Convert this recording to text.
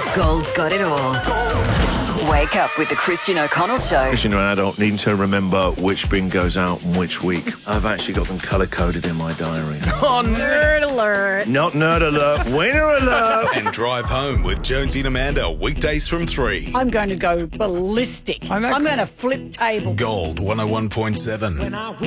Gold's got it all. Wake up with the Christian O'Connell Show. Christian and adult needing to remember which bin goes out and which week. I've actually got them colour-coded in my diary. Oh, nerd alert. Not nerd alert, winner alert. And drive home with Jonesy and Amanda weekdays from 3. I'm going to go ballistic. I'm going to flip tables. Gold 101.7.